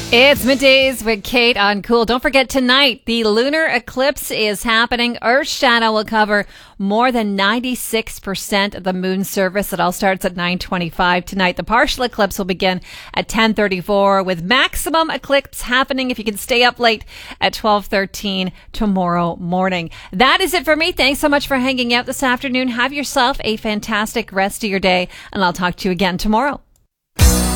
It's middays with Kate on Cool. Don't forget tonight, the lunar eclipse is happening. Earth's shadow will cover more than 96% of the moon's surface. It all starts at 9:25 tonight. The partial eclipse will begin at 10:34 with maximum eclipse happening if you can stay up late at 12:13 tomorrow morning. That is it for me. Thanks so much for hanging out this afternoon. Have yourself a fantastic rest of your day, and I'll talk to you again tomorrow.